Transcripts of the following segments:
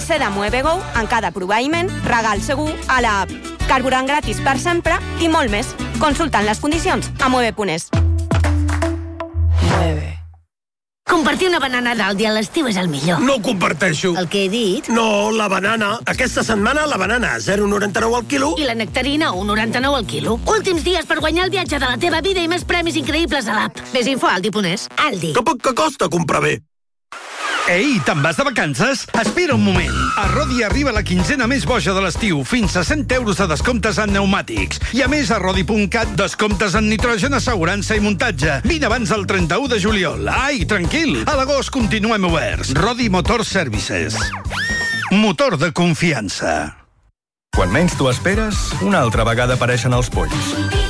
PC de Muevego en cada proveïment, regal segur a l'app, carburant gratis per sempre i molt més. Consultant les condicions a mueve.es. Compartir una banana d'Aldi a l'estiu és el millor. No ho comparteixo. El que he dit? No, la banana. Aquesta setmana la banana, 0,99 al quilo. I la nectarina, 1,99 al quilo. Últims dies per guanyar el viatge de la teva vida i més premis increïbles a l'app. Més info a Aldi.es. Aldi. Que poc que costa comprar bé. Ei, te'n vas de vacances? Espera un moment. A Rodi arriba la quinzena més boja de l'estiu, fins a 100 euros de descomptes en pneumàtics. I a més, a Rodi.cat, descomptes en nitrogen, assegurança i muntatge. Vine abans del 31 de juliol. Ai, tranquil, a l'agost continuem oberts. Rodi Motor Services. Motor de confiança. Quan menys t'ho esperes, una altra vegada apareixen els polls.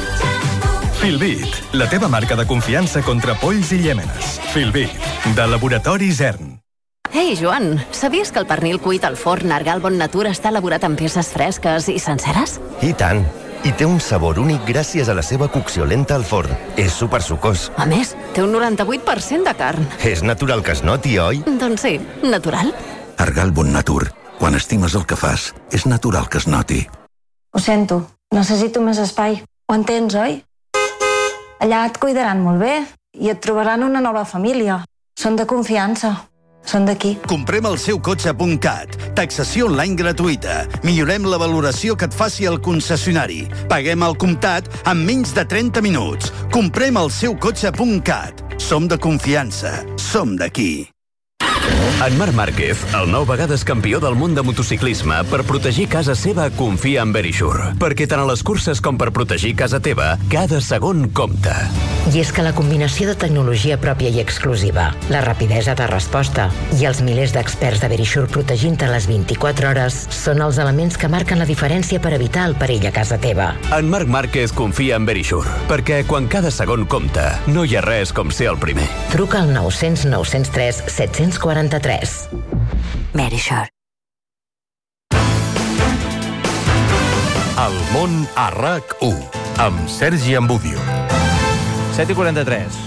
Filbit, la teva marca de confiança contra polls i llèmenes. Filbit, de Laboratori Zern. Ei, Joan, sabies que el pernil cuit al forn Argal Bon Natura està elaborat amb peces fresques i senceres? I tant! I té un sabor únic gràcies a la seva cocció lenta al forn. És supersucós. A més, té un 98% de carn. És natural que es noti, oi? Doncs sí, natural. Argal Bon Natur. Quan estimes el que fas, és natural que es noti. Ho sento, necessito més espai. Ho entens, oi? Allà et cuidaran molt bé i et trobaran una nova família. Són de confiança. Són d'aquí. Comprem el seu cotxe.cat. Taxació online gratuïta. Millorem la valoració que et faci el concessionari. Paguem el comptat en menys de 30 minuts. Comprem el seu cotxe.cat. Som de confiança. Som d'aquí. En Marc Márquez, el 9 vegades campió del món de motociclisme, per protegir casa seva confia en Verisure. Perquè tant a les curses com per protegir casa teva, cada segon compta. I és que la combinació de tecnologia pròpia i exclusiva, la rapidesa de resposta i els milers d'experts de Verisure protegint-te les 24 hores són els elements que marquen la diferència per evitar el perill a casa teva. En Marc Márquez confia en Verisure, perquè quan cada segon compta, no hi ha res com ser el primer. Truca al 900 903 743. Verisure. El món a RAC1 amb Sergi Ambudio. 7:43.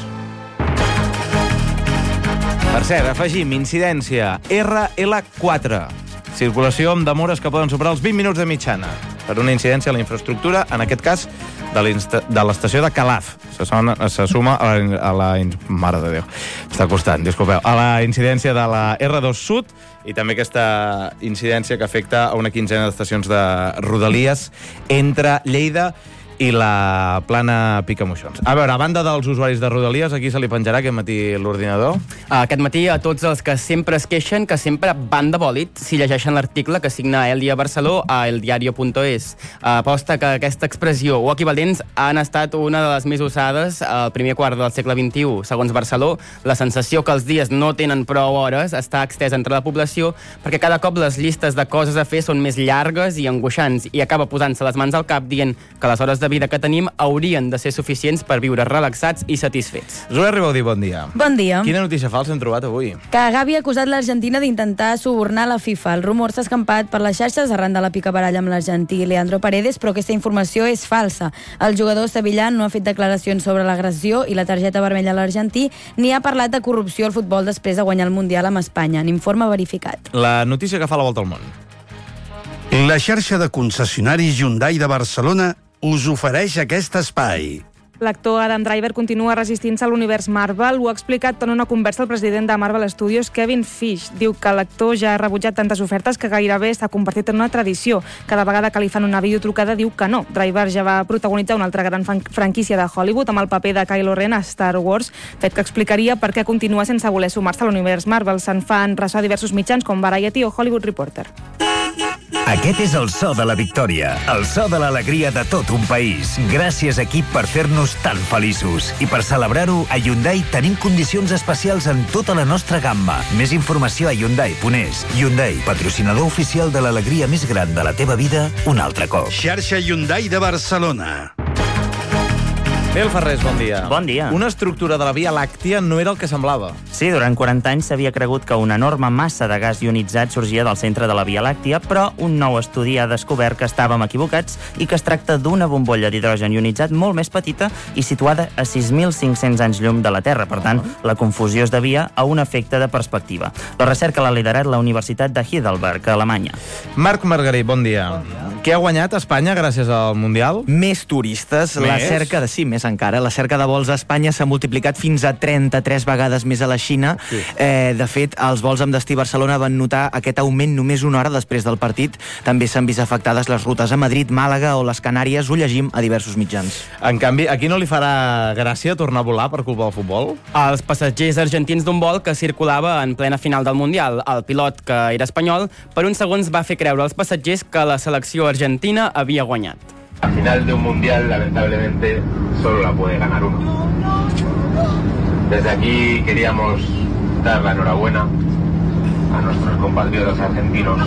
Per cert, afegim incidència RL4. Circulació amb demores que poden superar els 20 minuts de mitjana per una incidència a la infraestructura, en aquest cas de l'estació de Calaf. Se suma a la... Mare de Déu, està costant, disculpeu. A la incidència de la R2 Sud i també aquesta incidència que afecta a una quinzena d'estacions de Rodalies entre Lleida i la plana Picamoixons. A veure, a banda dels usuaris de Rodalies, aquí se li penjarà aquest matí l'ordinador? Aquest matí a tots els que sempre es queixen, que sempre van de bòlit, si llegeixen l'article que signa Elia Barceló a eldiario.es. Aposta que aquesta expressió o equivalents han estat una de les més usades al primer quart del segle XXI. Segons Barceló, la sensació que els dies no tenen prou hores està extesa entre la població perquè cada cop les llistes de coses a fer són més llargues i angoixants i acaba posant-se les mans al cap dient que les hores de vida que tenim haurien de ser suficients per viure relaxats i satisfets. Zoè Ribaudí, bon dia. Bon dia. Quina notícia falsa hem trobat avui? Que Gavi ha acusat l'Argentina d'intentar subornar la FIFA. El rumor s'ha escampat per les xarxes arran de la picabaralla amb l'argentí Leandro Paredes, però aquesta informació és falsa. El jugador sevillan no ha fet declaracions sobre l'agressió i la targeta vermella a l'argentí, ni ha parlat de corrupció al futbol després de guanyar el Mundial amb Espanya. N'informa Verificat. La notícia que fa la volta al món. La xarxa de concessionaris Hyundai de Barcelona us ofereix aquest espai. L'actor Adam Driver continua resistint-se a l'univers Marvel. Ho ha explicat en una conversa el president de Marvel Studios, Kevin Feige. Diu que l'actor ja ha rebutjat tantes ofertes que gairebé s'ha convertit en una tradició. Cada vegada que li fan una videotrucada diu que no. Driver ja va protagonitzar una altra gran franquícia de Hollywood amb el paper de Kylo Ren a Star Wars, fet que explicaria per què continua sense voler sumar-se a l'univers Marvel. Se'n fan ressò diversos mitjans com Variety o Hollywood Reporter. Aquest és el so de la victòria, el so de l'alegria de tot un país. Gràcies, equip, per fer-nos tan feliços. I per celebrar-ho, a Hyundai tenim condicions especials en tota la nostra gamma. Més informació a Hyundai.es. Hyundai, patrocinador oficial de l'alegria més gran de la teva vida, un altre cop. Xarxa Hyundai de Barcelona. Nel Ferrés, bon dia. Bon dia. Una estructura de la Via Làctia no era el que semblava. Sí, durant 40 anys s'havia cregut que una enorme massa de gas ionitzat sorgia del centre de la Via Làctia, però un nou estudi ha descobert que estàvem equivocats i que es tracta d'una bombolla d'hidrogen ionitzat molt més petita i situada a 6.500 anys llum de la Terra. Per tant, la confusió es devia a un efecte de perspectiva. La recerca l'ha liderat la Universitat de Heidelberg, a Alemanya. Marc Margarit, bon dia. Què ha guanyat Espanya gràcies al Mundial? Més turistes. Més? Més encara. La cerca de vols a Espanya s'ha multiplicat fins a 33 vegades més a la Xina. Sí. De fet, els vols amb destí a Barcelona van notar aquest augment només una hora després del partit. També s'han vist afectades les rutes a Madrid, Màlaga o les Canàries. Ho llegim a diversos mitjans. En canvi, a qui no li farà gràcia tornar a volar per culpa del futbol? Els passatgers argentins d'un vol que circulava en plena final del Mundial. El pilot, que era espanyol, per uns segons va fer creure als passatgers que la selecció argentina havia guanyat. Al final de un mundial, lamentablemente, solo la puede ganar uno. Desde aquí queríamos dar la enhorabuena a nuestros compatriotas argentinos.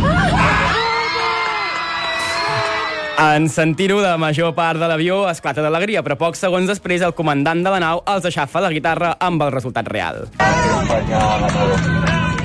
En sentir-ho de major part de l'avió esclata d'alegria, però pocs segons després el comandant de la nau els aixafa la guitarra amb el resultat real. España ha ganado.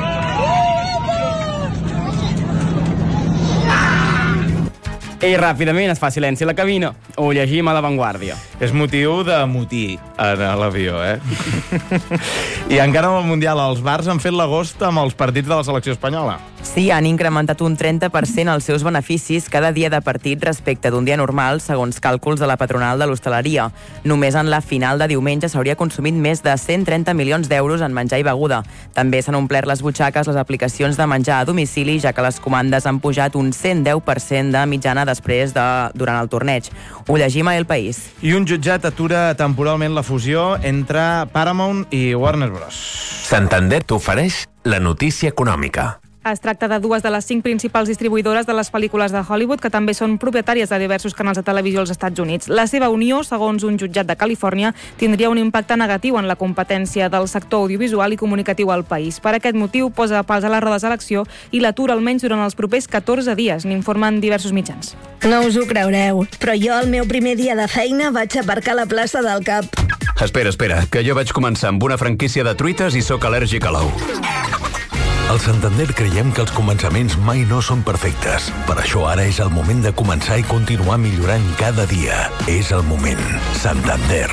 I ràpidament es fa silenci a la cabina. Ho llegim a La Vanguardia. És motiu de motí en l'avió, I encara amb el Mundial, els bars han fet l'agost amb els partits de la selecció espanyola. Sí, han incrementat un 30% els seus beneficis cada dia de partit respecte d'un dia normal, segons càlculs de la patronal de l'hostaleria. Només en la final de diumenge s'hauria consumit més de 130 milions d'euros en menjar i beguda. També s'han omplert les butxaques les aplicacions de menjar a domicili, ja que les comandes han pujat un 110% de mitjana durant el torneig. Ho llegim a El País. I un jutjat atura temporalment la fusió entre Paramount i Warner Bros. Santander t'ofereix la notícia econòmica. Es tracta de dues de les 5 principals distribuïdores de les pel·lícules de Hollywood, que també són propietàries de diversos canals de televisió als Estats Units. La seva unió, segons un jutjat de Califòrnia, tindria un impacte negatiu en la competència del sector audiovisual i comunicatiu al país. Per aquest motiu, posa pals a les rodes a l'acció i l'atura almenys durant els propers 14 dies, n'informen diversos mitjans. No us ho creureu, però jo el meu primer dia de feina vaig aparcar a la plaça del Cap. Espera, que jo vaig començar amb una franquícia de truites i sóc al·lèrgic a l'ou. Al Santander creiem que els començaments mai no són perfectes. Per això ara és el moment de començar i continuar millorant cada dia. És el moment. Santander.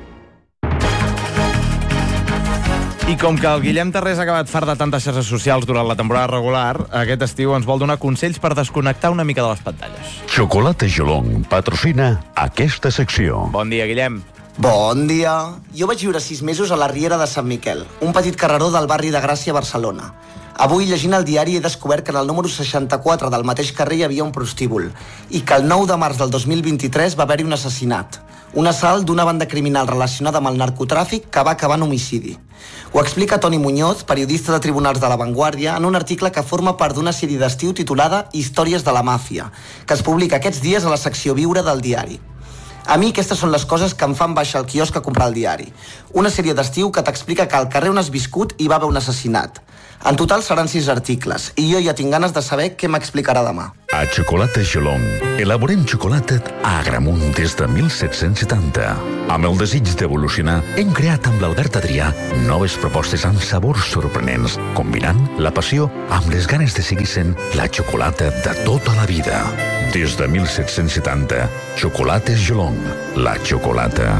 I com que el Guillem Tarrés ha acabat fart de tantes xarxes socials durant la temporada regular, aquest estiu ens vol donar consells per desconnectar una mica de les pantalles. Xocolata Geelong patrocina aquesta secció. Bon dia, Guillem. Bon dia. Jo vaig viure 6 mesos a la Riera de Sant Miquel, un petit carreró del barri de Gràcia, Barcelona. Avui, llegint el diari, he descobert que en el número 64 del mateix carrer hi havia un prostíbul i que el 9 de març del 2023 va haver-hi un assassinat. Un assalt d'una banda criminal relacionada amb el narcotràfic que va acabar en homicidi. Ho explica Toni Muñoz, periodista de Tribunals de La Vanguardia, en un article que forma part d'una sèrie d'estiu titulada Històries de la màfia, que es publica aquests dies a la secció Viure del diari. A mi aquestes són les coses que em fan baixar al quiosc a comprar el diari. Una sèrie d'estiu que t'explica que al carrer on has viscut hi va haver un assassinat. En total seran 6 articles i jo ja tinc ganes de saber què m'explicarà demà. A Xocolata Geelong elaborem xocolata a Agramunt des de 1770. Amb el desig d'evolucionar, hem creat amb l'Albert Adrià noves propostes amb sabors sorprenents, combinant la passió amb les ganes de seguir sent la xocolata de tota la vida. Des de 1770, Xocolates Geelong. La xocolata.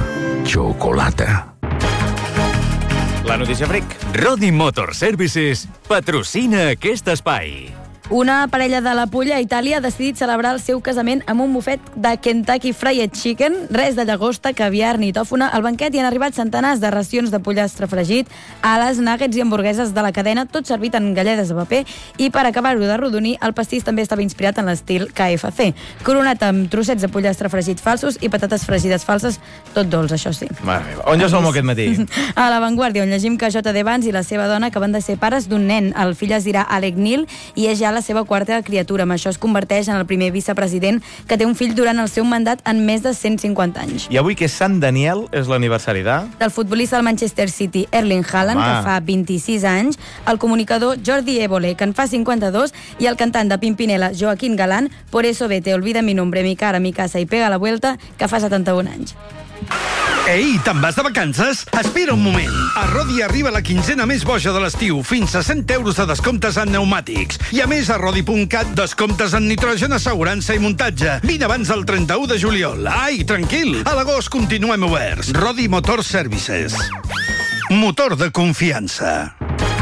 La notícia fric. Rodi Motor Services patrocina aquest espai. Una parella de la Pulla, a Itàlia, ha decidit celebrar el seu casament amb un bufet de Kentucky Fried Chicken, res de llagosta, caviar ni tòfona. Al banquet hi han arribat centenars de racions de pollastre fregit, ales, nuggets i hamburgueses de la cadena, tot servit en galledes de paper, i per acabar-ho de rodonir, el pastís també estava inspirat en l'estil KFC, coronat amb trossets de pollastre fregit falsos i patates fregides falses, tot dolç, això sí. Mare meva. On ja som aquest matí? A La Vanguardia, on llegim que J.D. Vance i la seva dona acaben de ser pares d'un nen. El fill es dirà Alec Neil i és ja la seva quarta criatura. Amb això es converteix en el primer vicepresident que té un fill durant el seu mandat en més de 150 anys. I avui, que és Sant Daniel, és l'aniversari del futbolista del Manchester City, Erling Haaland, que fa 26 anys, el comunicador Jordi Évole, que en fa 52, i el cantant de Pimpinela, Joaquín Galán, Por eso vete, olvida mi nombre, mi cara, mi casa y pega la vuelta, que fa 71 anys. Ei, te'n vas de vacances? Espera un moment. A Rodi arriba la quinzena més boja de l'estiu, fins a 100 euros de descomptes en pneumàtics. I a més, a Rodi.cat, descomptes en nitrogen, assegurança i muntatge. Vine abans del 31 de juliol. Ai, tranquil, a l'agost continuem oberts. Rodi Motor Services. Motor de confiança.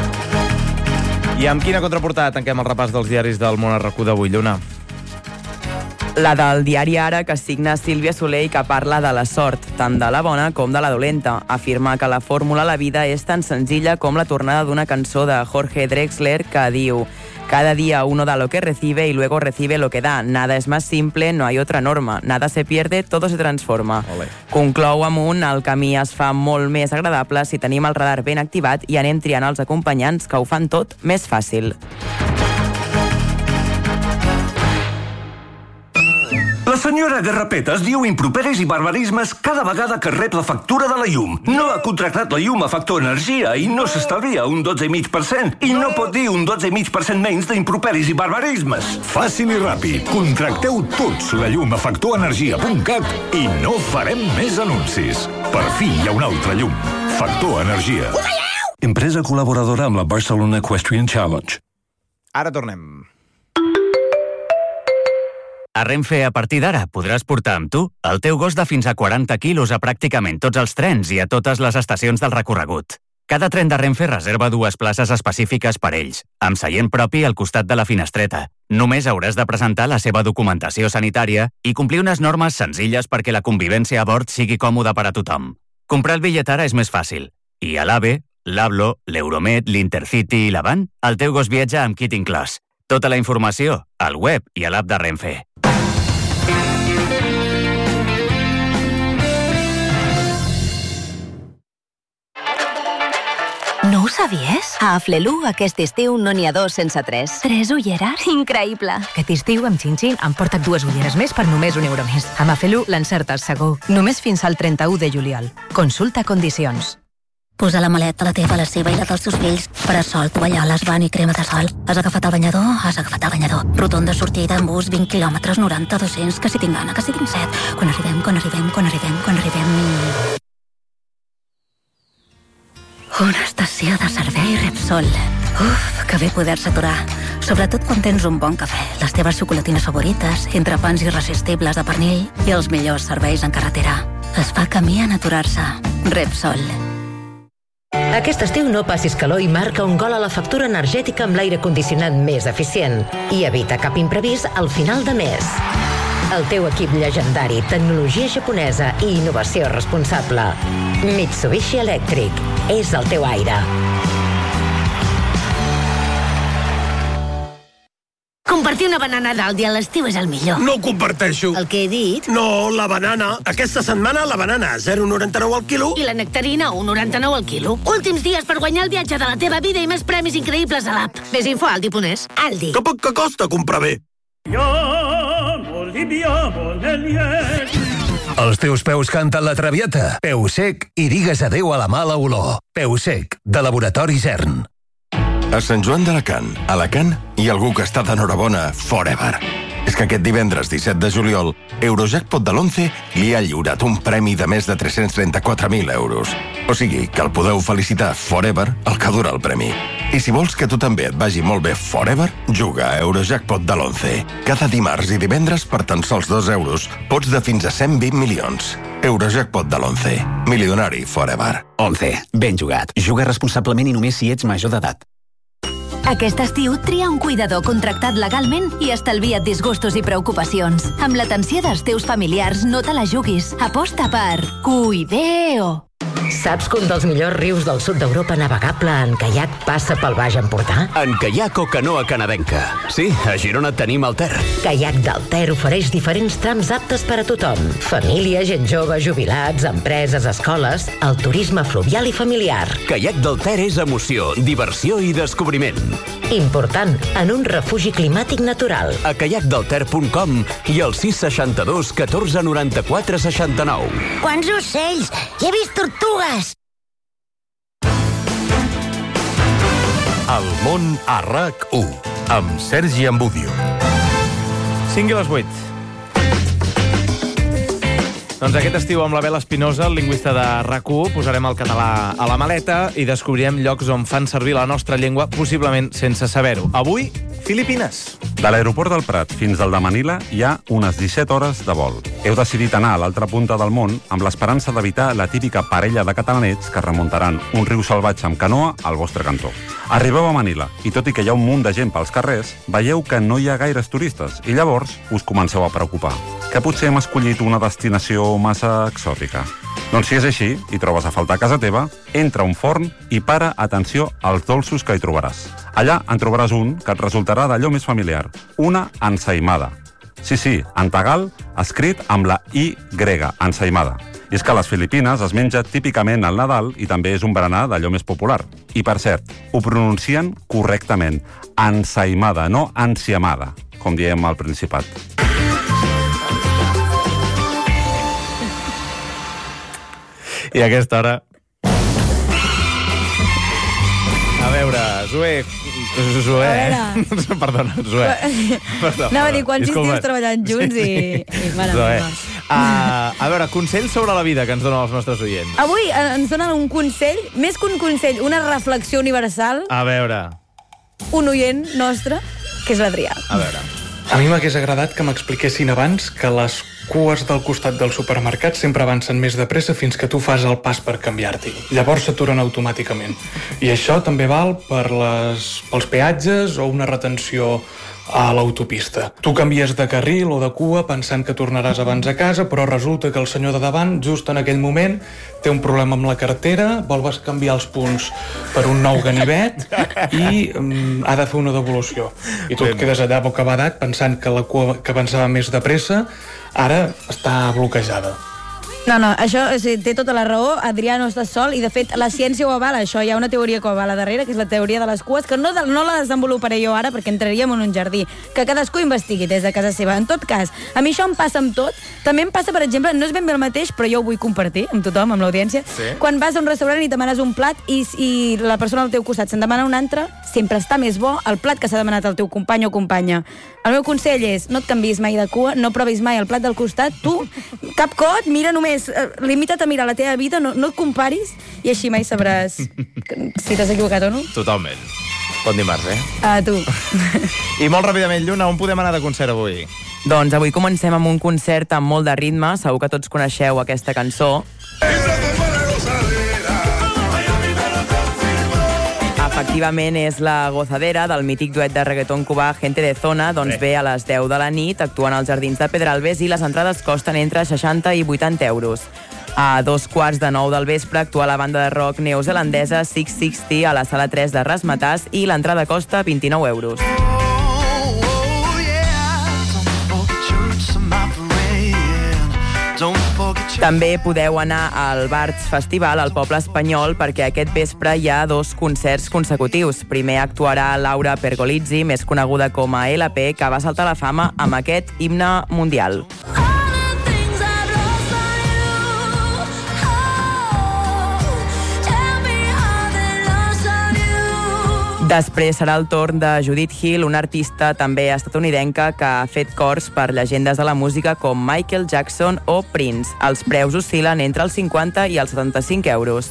I amb quina contraportada tanquem el repàs dels diaris del món a RAC1 d'avui, Lluna? La del diari Ara, que signa Sílvia Soler i que parla de la sort, tant de la bona com de la dolenta. Afirma que la fórmula a la vida és tan senzilla com la tornada d'una cançó de Jorge Drexler que diu: cada día uno da lo que recibe y luego recibe lo que da. Nada es más simple, no hay otra norma. Nada se pierde, todo se transforma. Olé. Conclou amunt, el camí es fa molt més agradable si tenim el radar ben activat i anem triant els acompanyants que ho fan tot més fàcil. La senyora Garrapetes diu improperis i barbarismes cada vegada que rep la factura de la llum. No ha contractat la llum a Factor Energia i no s'estalvia un 12,5%. I no pot dir un 12,5% menys d'improperis i barbarismes. Fàcil i ràpid. Contracteu tots la llum a factorenergia.cat i no farem més anuncis. Per fi hi ha una altra llum. Factor Energia. Empresa col·laboradora amb la Barcelona Equestrian Challenge. Ara tornem. A Renfe, a partir d'ara, podràs portar amb tu el teu gos de fins a 40 quilos a pràcticament tots els trens i a totes les estacions del recorregut. Cada tren de Renfe reserva 2 places específiques per ells, amb seient propi al costat de la finestreta. Només hauràs de presentar la seva documentació sanitària i complir unes normes senzilles perquè la convivència a bord sigui còmoda per a tothom. Comprar el bitllet ara és més fàcil. I a l'AVE, l'Avlo, l'Euromed, l'Intercity i l'Avant, el teu gos viatja amb kit inclòs. Tota la informació al web i a l'app de Renfe. No ho sabies? A Aflelu aquest estiu no n'hi ha 2 sense 3. 3 ulleres? Increïble! Aquest estiu amb Xin-Xin han portat 2 ulleres més per només €1 més. Amb Aflelu l'encertes segur. Només fins al 31 de juliol. Consulta condicions. Posa la maleta, la teva, la seva i la dels teus fills. Parasol, tovalloles, bany i crema de sol. Has agafat el banyador? Has agafat el banyador. Rotonda, sortida, en bus, 20 quilòmetres, 90, 200, que si tinc gana, que si tinc set. Quan arribem... Una estació de servei Repsol. Uf, que bé poder-se aturar. Sobretot quan tens un bon cafè, les teves xocolatines favorites, entrepans irresistibles de pernil i els millors serveis en carretera. Es fa camí en aturar-se. Repsol. Aquest estiu no passis calor i marca un gol a la factura energètica amb l'aire condicionat més eficient i evita cap imprevist al final de mes. El teu equip llegendari, tecnologia japonesa i innovació responsable. Mitsubishi Electric. És el teu aire. Compartir una banana dalt i a l'estiu és el millor. No ho comparteixo. El que he dit? No, la banana. Aquesta setmana la banana a 0,99 al quilo. I la nectarina a 1,99 al quilo. Últims dies per guanyar el viatge de la teva vida i més premis increïbles a l'app. Més info a Aldi.es. Aldi. Que poc que costa comprar bé. Els teus peus canten la traviata. Peu sec i digues adéu a la mala olor. Peu sec, de Laboratori Zern. A Sant Joan d'Alacant, hi ha algú que està d'enhorabona forever. És que aquest divendres 17 de juliol, Eurojackpot de l'11 li ha lliurat un premi de més de 334.000 euros. O sigui, que el podeu felicitar forever el que dura el premi. I si vols que tu també et vagi molt bé forever, juga a Eurojackpot de l'11. Cada dimarts i divendres, per tan sols 2 euros, pots de fins a 120 milions. Eurojackpot de l'11. Milionari forever. 11. Ben jugat. Juga responsablement i només si ets major d'edat. Aquest estiu tria un cuidador contractat legalment i estalvia't disgustos i preocupacions. Amb l'atenció dels teus familiars no te la juguis. Aposta per Cuideo. Saps que un dels millors rius del sud d'Europa navegable en caiac passa pel Baix Empordà? En caiac o canoa canadenca. Sí, a Girona tenim el Ter. Caiac del Ter ofereix diferents trams aptes per a tothom. Família, gent jove, jubilats, empreses, escoles, el turisme fluvial i familiar. Caiac del Ter és emoció, diversió i descobriment. Important, en un refugi climàtic natural. A caiacdelter.com i al 662 14 94 69. Quants ocells! He vist tortugues! El món a RAC1, amb Sergi Ambudio. 5 i les 8. Doncs aquest estiu amb la Bela Espinosa, el lingüista de RAC1, posarem el català a la maleta i descobrirem llocs on fan servir la nostra llengua, possiblement sense saber-ho. Avui, Filipines. De l'aeroport del Prat fins al de Manila hi ha unes 17 hores de vol. Heu decidit anar a l'altra punta del món amb l'esperança d'evitar la típica parella de catalanets que remuntaran un riu salvatge amb canoa al vostre cantó. Arribeu a Manila i tot i que hi ha un munt de gent pels carrers, veieu que no hi ha gaires turistes i llavors us comenceu a preocupar. Que potser hem escollit una destinació massa exòtica. Doncs si és així i trobes a faltar a casa teva, entra a un forn i para atenció als dolços que hi trobaràs. Allà en trobaràs un que et resultarà d'allò més familiar, una ensaïmada. Sí, en tagal, escrit amb la I grega, ensaïmada. I és que a les Filipines es menja típicament al Nadal i també és un berenar d'allò més popular. I per cert, ho pronuncien correctament, ensaïmada, no enciamada, com diem al Principat. I a aquesta hora... A veure, Zoé... Perdona, Zoé. Anava a dir quants estius treballant junts i mare meva. A veure, consells sobre la vida que ens donen els nostres oients. Avui ens donen un consell, més que un consell, una reflexió universal. A veure. Un oient nostre, que és l'Adrià. A veure. A mi m'hagués agradat que m'expliquessin abans que les cues del costat del supermercat sempre avancen més de pressa fins que tu fas el pas per canviar-t'hi. Llavors s'aturen automàticament. I això també val pels peatges o una retenció a l'autopista. Tu canvies de carril o de cua pensant que tornaràs abans a casa, però resulta que el senyor de davant, just en aquell moment, té un problema amb la cartera, vol canviar els punts per un nou ganivet i ha de fer una devolució. I tu et quedes allà bocabadat pensant que la cua que avançava més de pressa ara està bloquejada. No, això té tota la raó. Adrià, no estàs sol i, de fet, la ciència ho avala, això. Hi ha una teoria que ho avala darrere, que és la teoria de les cues, que no la desenvoluparé jo ara perquè entraríem en un jardí. Que cadascú investigui des de casa seva. En tot cas, a mi això em passa amb tot. També em passa, per exemple, no és ben bé el mateix, però jo ho vull compartir amb tothom, amb l'audiència. Sí? Quan vas a un restaurant i demanes un plat i la persona al teu costat se'n demana un altre, sempre està més bo el plat que s'ha demanat el teu company o companya. El meu consell és, no et canvis mai de cua, no provis mai el plat del costat, tu, cap cot, mira només, limita't a mirar la teva vida, no et comparis, i així mai sabràs si t'has equivocat o no. Totalment. Bon dimarts, A tu. I molt ràpidament, Lluna, on podem anar de concert avui? Doncs avui comencem amb un concert amb molt de ritme, segur que tots coneixeu aquesta cançó. Efectivament, és la gozadera del mític duet de reggaeton cubà Gente de Zona, doncs ve a les 10 de la nit, actuen als Jardins de Pedralbes i les entrades costen entre 60 i 80 euros. A 2:45 del vespre actua la banda de rock neozelandesa 660 a la sala 3 de Razzmatazz i l'entrada costa 29 euros. També podeu anar al Barts Festival al Poble Espanyol perquè aquest vespre hi ha 2 concerts consecutius. Primer actuarà Laura Pergolizzi, més coneguda com a LP, que va saltar a la fama amb aquest himne mundial. Després serà el torn de Judith Hill, una artista també estatunidenca que ha fet cors per llegendes de la música com Michael Jackson o Prince. Els preus oscil·len entre els 50 i els 75 euros.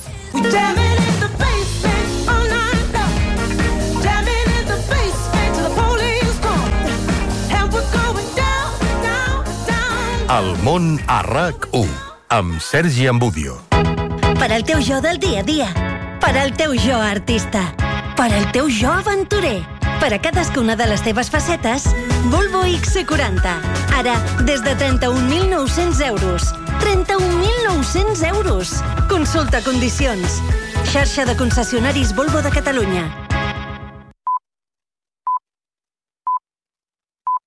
El món a RAC1, amb Sergi Ambudio. Per al teu jo del dia a dia, per al teu jo artista, per al teu jo aventurer. Per a cadascuna de les teves facetes, Volvo XC40. Ara, des de 31.900 euros. 31.900 euros. Consulta condicions. Xarxa de concessionaris Volvo de Catalunya.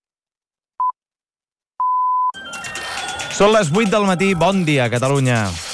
Són les 8 del matí. Bon dia, Catalunya.